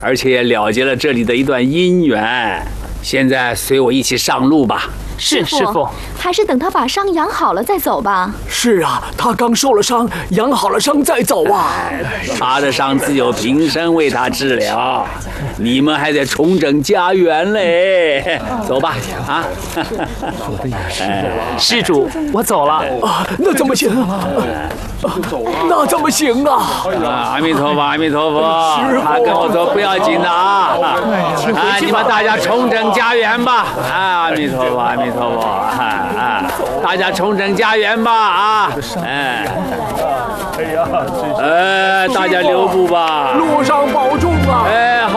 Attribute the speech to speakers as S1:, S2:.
S1: 而且也了结了这里的一段姻缘。现在随我一起上路吧。
S2: 是师傅，
S3: 还是等他把伤养好了再走吧。
S4: 是啊，他刚受了伤，养好了伤再走啊。
S1: 他的伤自有平生为他治疗，你们还得重整家园嘞。走吧，啊！
S2: 施主，我走了。
S4: 啊，那怎么行啊？那怎么行啊？
S1: 阿弥陀佛，阿弥陀佛。啊，跟我走不要紧的啊！啊，你们大家重整家园吧！啊，阿弥陀佛，阿弥陀佛！大家重整家园吧！啊，大家留步吧！
S4: 路上保重啊！